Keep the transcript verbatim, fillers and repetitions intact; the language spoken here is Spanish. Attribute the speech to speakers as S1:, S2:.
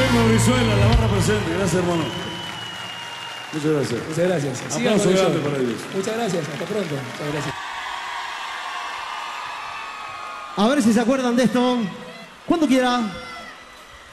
S1: Chemo Brizuela, la barra presente. Gracias, hermano. Muchas gracias.
S2: Muchas gracias.
S1: Aplauso grande para ellos.
S2: Muchas gracias. Hasta pronto. Muchas gracias.
S3: A ver si se acuerdan de esto. Cuando quiera.